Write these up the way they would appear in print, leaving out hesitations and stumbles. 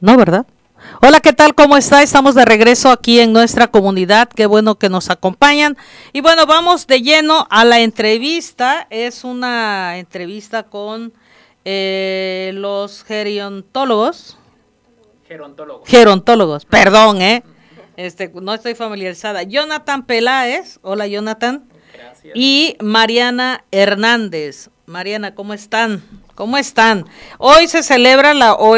No, ¿verdad? Hola, ¿qué tal? ¿Cómo está? Estamos de regreso aquí en nuestra comunidad. Qué bueno que nos acompañan. Y bueno, vamos de lleno a la entrevista. Es una entrevista con los gerontólogos, perdón, no estoy familiarizada. Jonathan Peláez. Hola, Jonathan. Gracias. Y Mariana Hernández. Mariana, ¿cómo están? ¿Cómo están? Hoy se celebra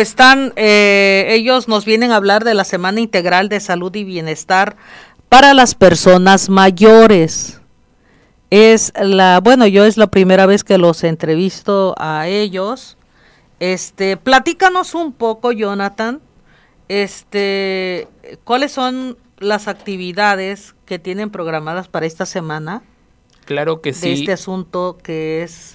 ellos nos vienen a hablar de la Semana Integral de Salud y Bienestar para las personas mayores. Es la primera vez que los entrevisto a ellos. Platícanos un poco, Jonathan, ¿cuáles son las actividades que tienen programadas para esta semana? Claro que sí. De este asunto que es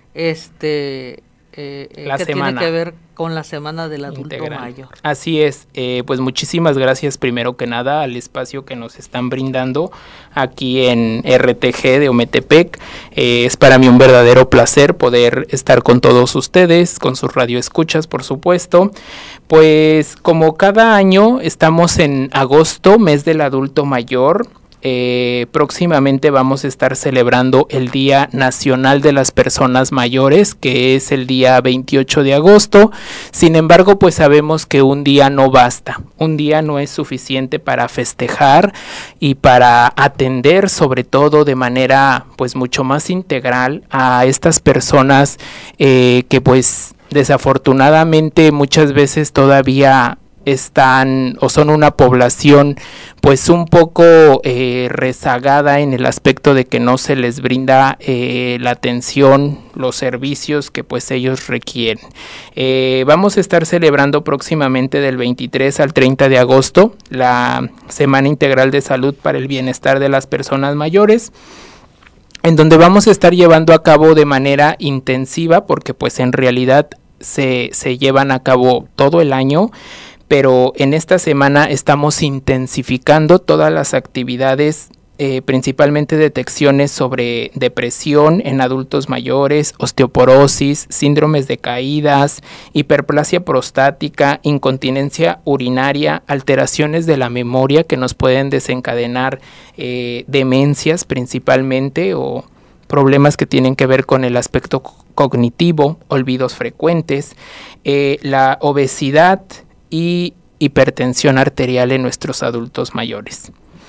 la que semana tiene que ver con la Semana del Adulto Integral. Mayor. Así es, pues muchísimas gracias primero que nada al espacio que nos están brindando aquí en RTG de Ometepec. Es para mí un verdadero placer poder estar con todos ustedes, con sus radioescuchas por supuesto. Pues como cada año estamos en agosto, mes del adulto mayor. Próximamente vamos a estar celebrando el Día Nacional de las Personas Mayores, que es el día 28 de agosto. Sin embargo, pues sabemos que un día no basta, un día no es suficiente para festejar y para atender sobre todo de manera pues mucho más integral a estas personas que pues desafortunadamente muchas veces todavía están o son una población pues un poco rezagada en el aspecto de que no se les brinda la atención, los servicios que pues ellos requieren. Vamos a estar celebrando próximamente del 23 al 30 de agosto la Semana Integral de Salud para el Bienestar de las Personas Mayores, en donde vamos a estar llevando a cabo de manera intensiva, porque pues en realidad se llevan a cabo todo el año, pero en esta semana estamos intensificando todas las actividades, principalmente detecciones sobre depresión en adultos mayores, osteoporosis, síndromes de caídas, hiperplasia prostática, incontinencia urinaria, alteraciones de la memoria que nos pueden desencadenar demencias principalmente o problemas que tienen que ver con el aspecto cognitivo, olvidos frecuentes, la obesidad y hipertensión arterial en nuestros adultos mayores.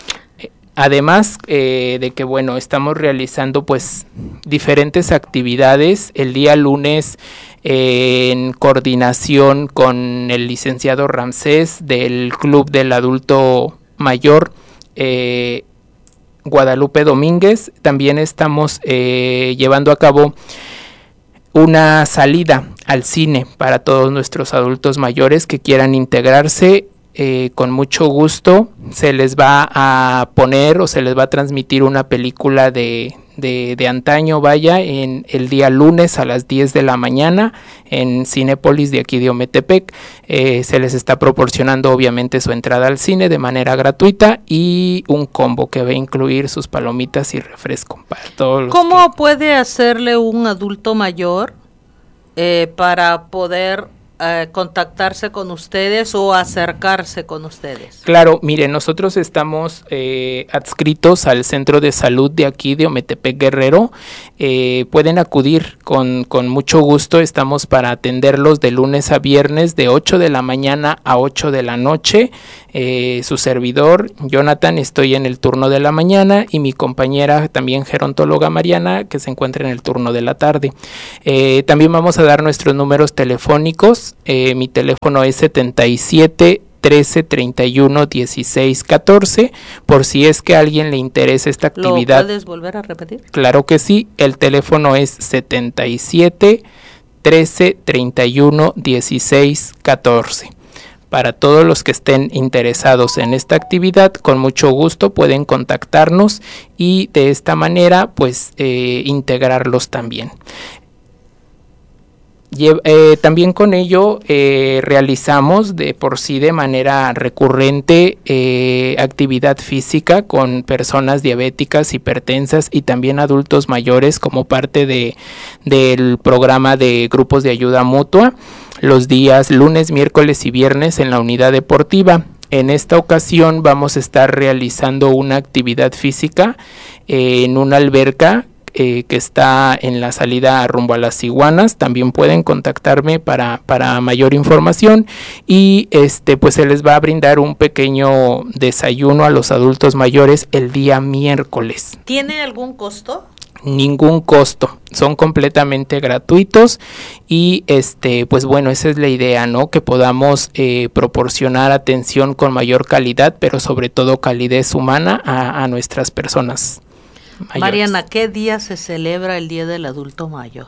Además de que bueno, estamos realizando pues diferentes actividades el día lunes en coordinación con el licenciado Ramsés del Club del Adulto Mayor Guadalupe Domínguez. También estamos llevando a cabo una salida al cine para todos nuestros adultos mayores que quieran integrarse. Con mucho gusto se les va a poner o se les va a transmitir una película de antaño, vaya, en el día lunes a las 10 de la mañana en Cinépolis de aquí de Ometepec. Se les está proporcionando obviamente su entrada al cine de manera gratuita y un combo que va a incluir sus palomitas y refresco para todos los. ¿Cómo puede hacerle un adulto mayor para poder contactarse con ustedes o acercarse con ustedes? Claro, mire, nosotros estamos adscritos al centro de salud de aquí de Ometepec Guerrero. Pueden acudir con mucho gusto. Estamos para atenderlos de lunes a viernes de 8 de la mañana a 8 de la noche. Su servidor, Jonathan, estoy en el turno de la mañana y mi compañera también gerontóloga Mariana, que se encuentra en el turno de la tarde. También vamos a dar nuestros números telefónicos. Mi teléfono es 77 13 31 16 14, por si es que a alguien le interesa esta actividad. ¿Lo puedes volver a repetir? Claro que sí, el teléfono es 77 13 31 16 14. Para todos los que estén interesados en esta actividad, con mucho gusto pueden contactarnos y de esta manera pues integrarlos también. También con ello realizamos de por sí de manera recurrente actividad física con personas diabéticas, hipertensas y también adultos mayores como parte del programa de grupos de ayuda mutua los días lunes, miércoles y viernes en la unidad deportiva. En esta ocasión vamos a estar realizando una actividad física en una alberca que está en la salida rumbo a las Iguanas. También pueden contactarme para mayor información y pues se les va a brindar un pequeño desayuno a los adultos mayores el día miércoles. ¿Tiene algún costo? Ningún costo, son completamente gratuitos y pues bueno, esa es la idea, ¿no? Que podamos proporcionar atención con mayor calidad, pero sobre todo calidez humana a nuestras personas mayores. Mariana, ¿qué día se celebra el Día del Adulto Mayor?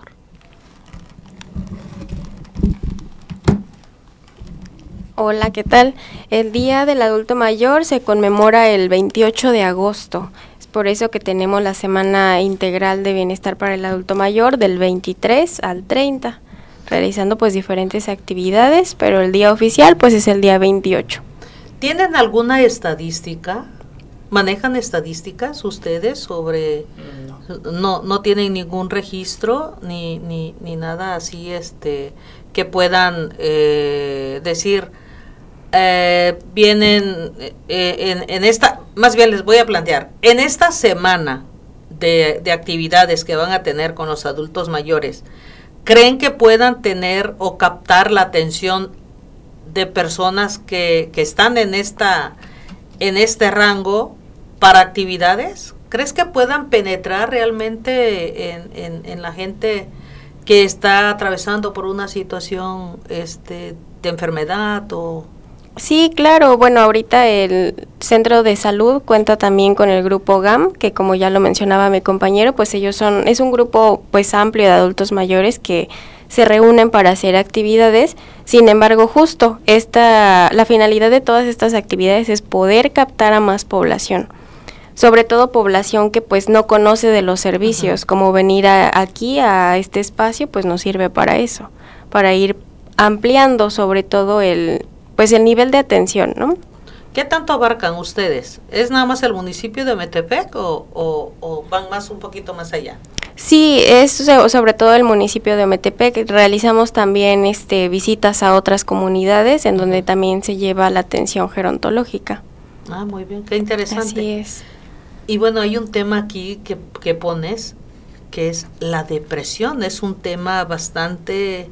Hola, ¿qué tal? El Día del Adulto Mayor se conmemora el 28 de agosto. Es por eso que tenemos la Semana Integral de Bienestar para el Adulto Mayor del 23 al 30, realizando pues diferentes actividades, pero el día oficial pues es el día 28. ¿Tienen alguna estadística? ¿Manejan estadísticas ustedes sobre...? No tienen ningún registro ni nada así que puedan decir, vienen en esta, más bien les voy a plantear, en esta semana de actividades que van a tener con los adultos mayores, ¿creen que puedan tener o captar la atención de personas que están en este rango para actividades? ¿Crees que puedan penetrar realmente en la gente que está atravesando por una situación de enfermedad o...? Sí, claro. Bueno, ahorita el Centro de Salud cuenta también con el grupo GAM, que como ya lo mencionaba mi compañero, pues es un grupo pues amplio de adultos mayores que se reúnen para hacer actividades. Sin embargo, justo la finalidad de todas estas actividades es poder captar a más población, sobre todo población que pues no conoce de los servicios. Uh-huh. Como venir aquí a este espacio pues nos sirve para eso, para ir ampliando sobre todo el nivel de atención, ¿no? ¿Qué tanto abarcan ustedes? ¿Es nada más el municipio de Ometepec o van un poquito más allá? Sí, es sobre todo el municipio de Ometepec. Realizamos también visitas a otras comunidades en donde también se lleva la atención gerontológica. Ah, muy bien, qué interesante. Así es. Y bueno, hay un tema aquí que pones, que es la depresión. Es un tema bastante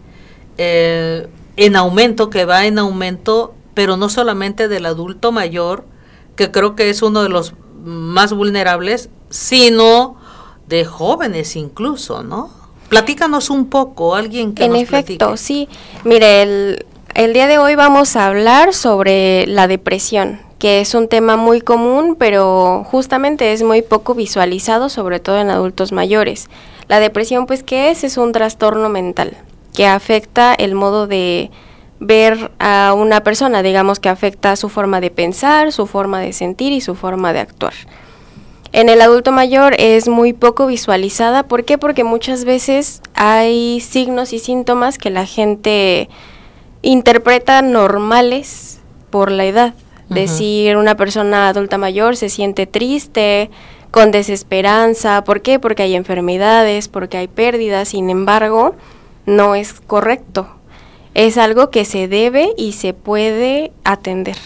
en aumento, que va en aumento, pero no solamente del adulto mayor, que creo que es uno de los más vulnerables, sino de jóvenes incluso, ¿no? Platícanos un poco, alguien que nos platique. En efecto, sí. Mire, el día de hoy vamos a hablar sobre la depresión, que es un tema muy común, pero justamente es muy poco visualizado, sobre todo en adultos mayores. La depresión, pues, ¿qué es? Es un trastorno mental que afecta el modo de ver a una persona, digamos que afecta su forma de pensar, su forma de sentir y su forma de actuar. En el adulto mayor es muy poco visualizada. ¿Por qué? Porque muchas veces hay signos y síntomas que la gente interpreta normales por la edad. Uh-huh. Decir, una persona adulta mayor se siente triste, con desesperanza. ¿Por qué? Porque hay enfermedades, porque hay pérdidas. Sin embargo, no es correcto. Es algo que se debe y se puede atender.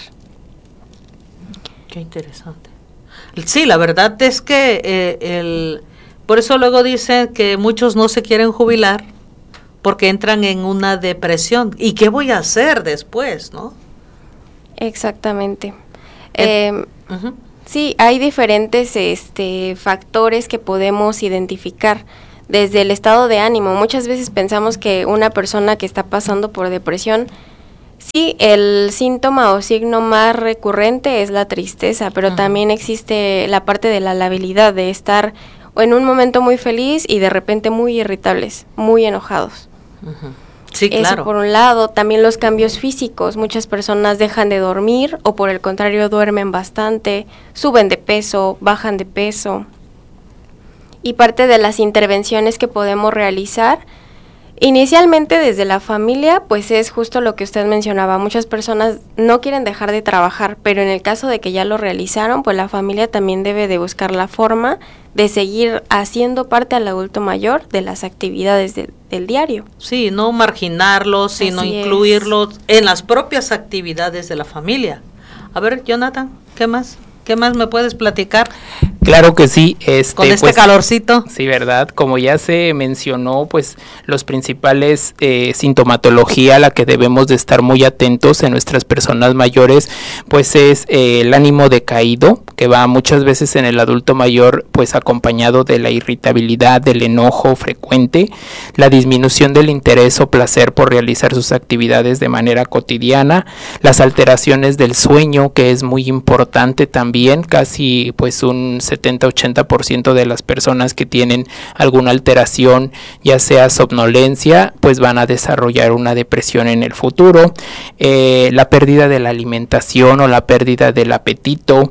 Qué interesante. Sí, la verdad es que por eso luego dicen que muchos no se quieren jubilar porque entran en una depresión. ¿Y qué voy a hacer después, no? Exactamente. Uh-huh. Sí, hay diferentes factores que podemos identificar. Desde el estado de ánimo, muchas veces pensamos que una persona que está pasando por depresión, sí, el síntoma o signo más recurrente es la tristeza, pero uh-huh. también existe la parte de la labilidad, de estar en un momento muy feliz y de repente muy irritables, muy enojados. Uh-huh. Sí, claro. Eso por un lado. También los cambios físicos, muchas personas dejan de dormir o por el contrario duermen bastante, suben de peso, bajan de peso. Y parte de las intervenciones que podemos realizar Inicialmente desde la familia, pues es justo lo que usted mencionaba, muchas personas no quieren dejar de trabajar, pero en el caso de que ya lo realizaron, pues la familia también debe de buscar la forma de seguir haciendo parte al adulto mayor de las actividades del diario. Sí, no marginarlos, sino incluirlos en las propias actividades de la familia. A ver, Jonathan, ¿qué más? ¿Qué más me puedes platicar? Claro que sí. Con este calorcito. Sí, ¿verdad? Como ya se mencionó, pues los principales sintomatología a la que debemos de estar muy atentos en nuestras personas mayores, pues es el ánimo decaído, que va muchas veces en el adulto mayor, pues acompañado de la irritabilidad, del enojo frecuente, la disminución del interés o placer por realizar sus actividades de manera cotidiana, las alteraciones del sueño, que es muy importante también, casi pues un 70-80% de las personas que tienen alguna alteración, ya sea somnolencia, pues van a desarrollar una depresión en el futuro, la pérdida de la alimentación o la pérdida del apetito,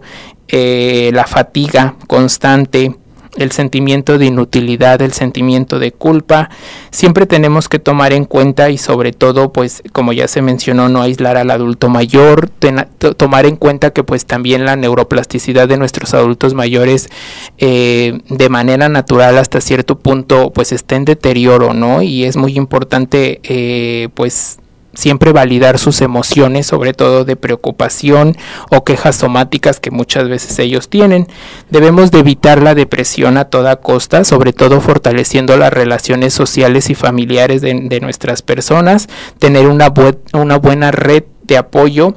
la fatiga constante, el sentimiento de inutilidad, el sentimiento de culpa. Siempre tenemos que tomar en cuenta y sobre todo, pues como ya se mencionó, no aislar al adulto mayor, tomar en cuenta que pues también la neuroplasticidad de nuestros adultos mayores de manera natural hasta cierto punto pues está en deterioro, ¿no? Y es muy importante pues siempre validar sus emociones, sobre todo de preocupación o quejas somáticas que muchas veces ellos tienen. Debemos de evitar la depresión a toda costa, sobre todo fortaleciendo las relaciones sociales y familiares de nuestras personas, tener una buena red de apoyo,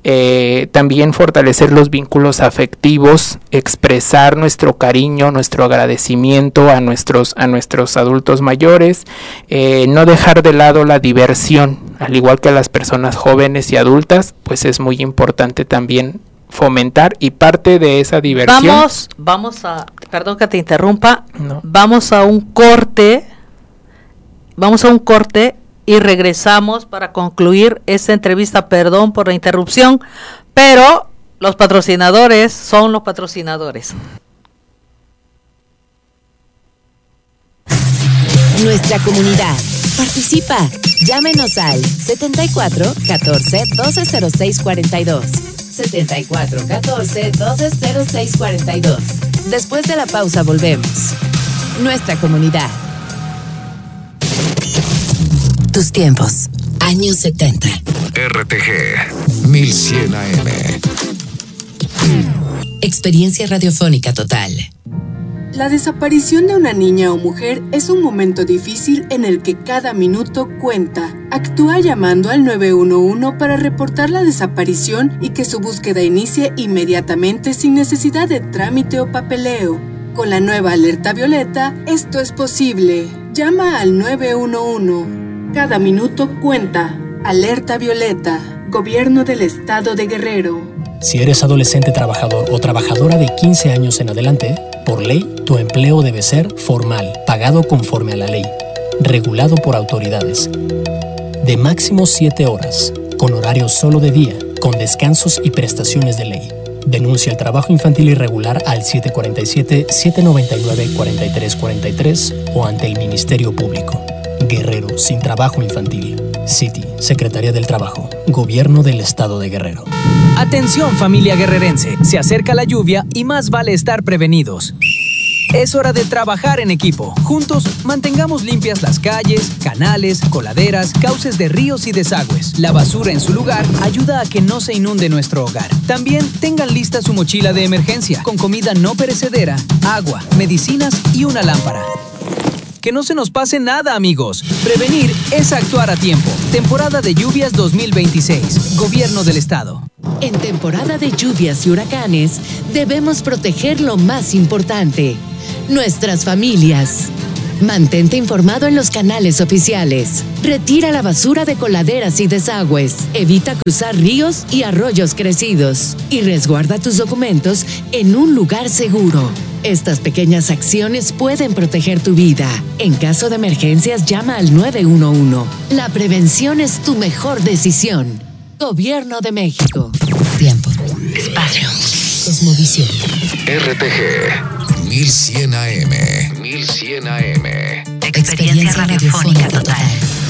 también fortalecer los vínculos afectivos, expresar nuestro cariño, nuestro agradecimiento a nuestros adultos mayores, no dejar de lado la diversión, al igual que a las personas jóvenes y adultas, pues es muy importante también fomentar, y parte de esa diversión. Vamos a, perdón que te interrumpa, no. Vamos a un corte y regresamos para concluir esta entrevista. Perdón por la interrupción, pero los patrocinadores son los patrocinadores. Nuestra comunidad. Participa. Llámenos al 74 14 12 06 42. 74 14 12 06 42. Después de la pausa volvemos. Nuestra comunidad. Tus tiempos. Años 70. RTG 1100 AM. Experiencia radiofónica total. La desaparición de una niña o mujer es un momento difícil en el que cada minuto cuenta. Actúa llamando al 911 para reportar la desaparición y que su búsqueda inicie inmediatamente sin necesidad de trámite o papeleo. Con la nueva alerta violeta, esto es posible. Llama al 911. Cada minuto cuenta. Alerta violeta. Gobierno del Estado de Guerrero. Si eres adolescente trabajador o trabajadora de 15 años en adelante, por ley, tu empleo debe ser formal, pagado conforme a la ley, regulado por autoridades, de máximo 7 horas, con horario solo de día, con descansos y prestaciones de ley. Denuncia el trabajo infantil irregular al 747-799-4343 o ante el Ministerio Público. Guerrero sin trabajo infantil. City, Secretaría del Trabajo, Gobierno del Estado de Guerrero. Atención, familia guerrerense, se acerca la lluvia y más vale estar prevenidos. Es hora de trabajar en equipo. Juntos, mantengamos limpias las calles, canales, coladeras, cauces de ríos y desagües. La basura en su lugar ayuda a que no se inunde nuestro hogar. También tengan lista su mochila de emergencia, con comida no perecedera, agua, medicinas y una lámpara. Que no se nos pase nada, amigos. Prevenir es actuar a tiempo. Temporada de lluvias 2026. Gobierno del Estado. En temporada de lluvias y huracanes, debemos proteger lo más importante: nuestras familias. Mantente informado en los canales oficiales. Retira la basura de coladeras y desagües. Evita cruzar ríos y arroyos crecidos. Y resguarda tus documentos en un lugar seguro. Estas pequeñas acciones pueden proteger tu vida. En caso de emergencias, llama al 911. La prevención es tu mejor decisión. Gobierno de México. Tiempo. Espacio. Cosmovisión. RTG 1100 AM. 1100 AM. Experiencia radiofónica total.